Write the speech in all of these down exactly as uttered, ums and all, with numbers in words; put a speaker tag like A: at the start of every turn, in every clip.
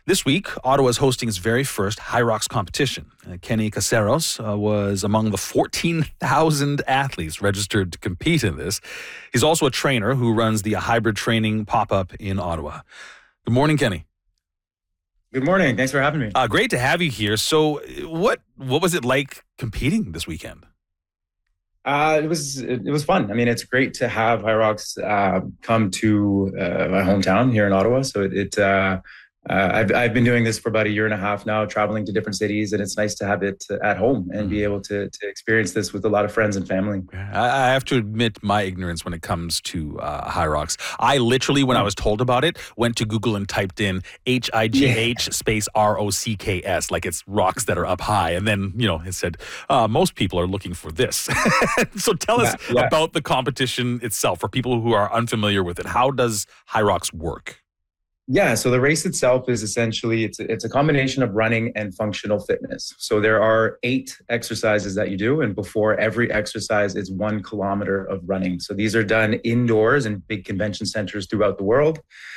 A: This week, Ottawa is hosting its very first High Rocks competition. Uh, Kenny Caceros uh, was among the fourteen thousand athletes registered to compete in this. He's also a trainer who runs the hybrid training pop-up in Ottawa. Good morning, Kenny.
B: Good morning. Thanks for having me.
A: Uh, great to have you here. So what what was it like competing this weekend?
B: Uh, it was it, it was fun. I mean, it's great to have High Rocks uh, come to uh, my hometown here in Ottawa. So it, it uh, uh, I've I've been doing this for about a year and a half now, traveling to different cities, and it's nice to have it at home and mm-hmm. be able to to experience this with a lot of friends and family.
A: I, I have to admit my ignorance when it comes to uh, High Rocks. I literally, when I was told about it, went to Google and typed in H I G H yeah. space R O C K S, like it's rocks that are up high, and then you know it said uh, most people are looking for this. So tell us yeah, yeah. about the competition itself for people who are unfamiliar with it. How does High Rocks work?
B: Yeah, so the race itself is essentially, it's a, it's a combination of running and functional fitness. So there are eight exercises that you do, and before every exercise is one kilometer of running. So these are done indoors in big convention centers throughout the world.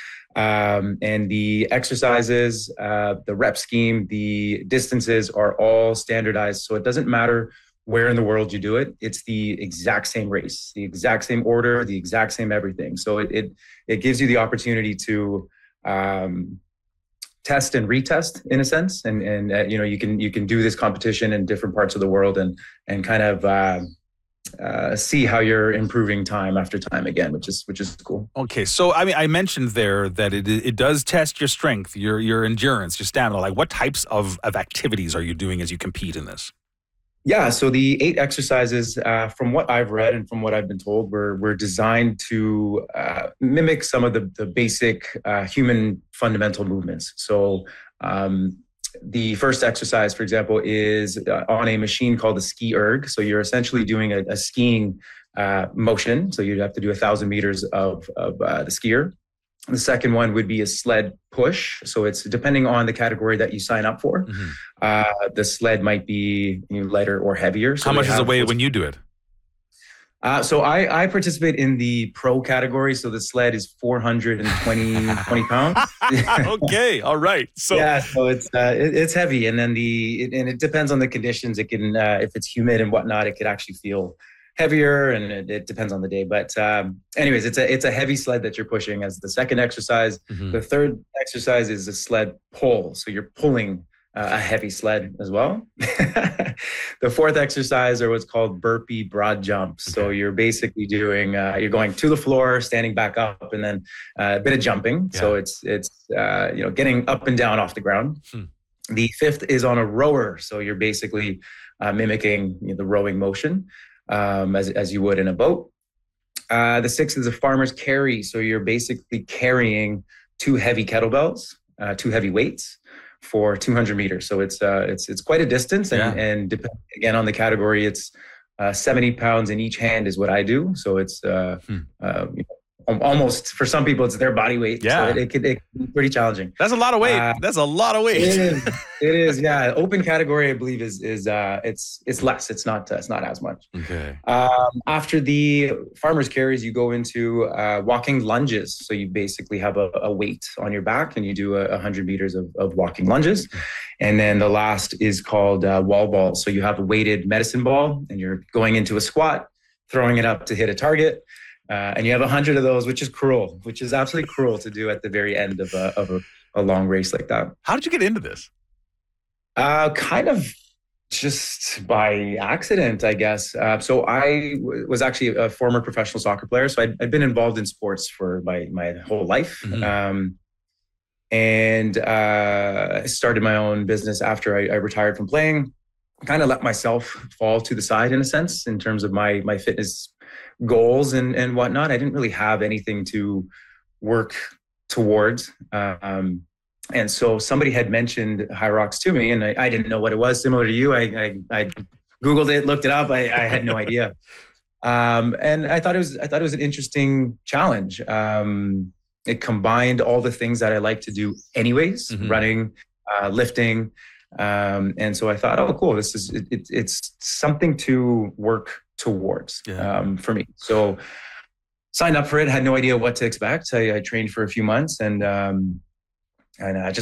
B: Um, and the exercises, uh, the rep scheme, the distances are all standardized. So it doesn't matter where in the world you do it. It's the exact same race, the exact same order, the exact same everything. So it it, it gives you the opportunity to um, test and retest in a sense. And, and uh, you know, you can you can do this competition in different parts of the world and and kind of uh, uh, see how you're improving time after time again, which is which is cool.
A: Okay, so I mean, I mentioned there that it it does test your strength, your your endurance, your stamina. Like, what types of, of activities are you doing as you compete in this?
B: Yeah, so the eight exercises, uh, from what I've read and from what I've been told, were were designed to uh, mimic some of the, the basic uh, human fundamental movements. So um, the first exercise, for example, is uh, on a machine called the ski erg. So you're essentially doing a, a skiing uh, motion. So you'd have to do a thousand meters of, of uh, the skier. The second one would be a sled push. So it's depending on the category that you sign up for. Mm-hmm. Uh, the sled might be you know, lighter or heavier. So
A: how much is the weight when you do it?
B: Uh, so I, I participate in the pro category. So the sled is four hundred twenty, twenty pounds.
A: Okay. All right. So
B: yeah, so it's uh, it, it's heavy. And then the, it, and it depends on the conditions. It can, uh, if it's humid and whatnot, it could actually feel heavier, and it, it depends on the day. But um, anyways, it's a it's a heavy sled that you're pushing as the second exercise. Mm-hmm. The third exercise is a sled pull. So you're pulling uh, a heavy sled as well. The fourth exercise are what's called burpee broad jumps. Okay. So you're basically doing, uh, you're going to the floor, standing back up, and then uh, a bit of jumping. Yeah. So it's, it's uh, you know, getting up and down off the ground. Hmm. The fifth is on a rower. So you're basically uh, mimicking you know, the rowing motion. Um, as as you would in a boat. Uh, the sixth is a farmer's carry. So you're basically carrying two heavy kettlebells, uh, two heavy weights for two hundred meters. So it's uh, it's it's quite a distance, and yeah. and depending again on the category, it's uh, seventy pounds in each hand is what I do. So it's uh, hmm. uh, you know, almost for some people it's their body weight.
A: Yeah,
B: so it, it could it can be pretty challenging.
A: That's a lot of weight. Uh, That's a lot of weight.
B: It is. It is. Yeah. Open category, I believe, is is uh, it's it's less. It's not uh, it's not as much.
A: Okay.
B: Um, after the farmer's carries, you go into uh, walking lunges. So you basically have a, a weight on your back, and you do a, a hundred meters of, of walking lunges. And then the last is called uh, wall ball. So you have a weighted medicine ball, and you're going into a squat, throwing it up to hit a target. Uh, and you have a hundred of those, which is cruel, which is absolutely cruel to do at the very end of a of a, a long race like that.
A: How did you get into this?
B: Uh, kind of just by accident, I guess. Uh, so I w- was actually a former professional soccer player. So I'd, I'd been involved in sports for my my whole life. Mm-hmm. Um, and uh, I started my own business after I, I retired from playing. Kind of let myself fall to the side in a sense in terms of my my fitness goals and, and whatnot. I didn't really have anything to work towards. Um, and so somebody had mentioned High Rocks to me, and I, I didn't know what it was. Similar to you, I, I, I Googled it, looked it up. I, I had no idea. Um, and I thought it was, I thought it was an interesting challenge. Um, it combined all the things that I like to do anyways, mm-hmm. running, uh, lifting. Um, and so I thought, oh, cool. This is, it, it, it's something to work towards, yeah. um, for me. So signed up for it, had no idea what to expect. I, I trained for a few months and, um, and I just